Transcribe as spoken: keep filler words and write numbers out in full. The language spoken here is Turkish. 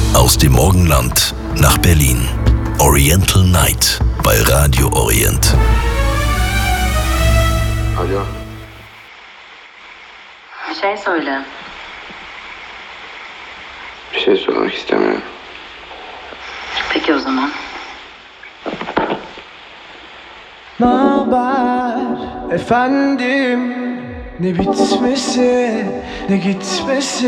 Aus dem Morgenland nach Berlin. Oriental Night bei Radio Orient. Alo. Bir şey söyle. Bir şey sormak istemiyorum. Peki o zaman. Naber efendim, ne bitmesi ne gitmesi.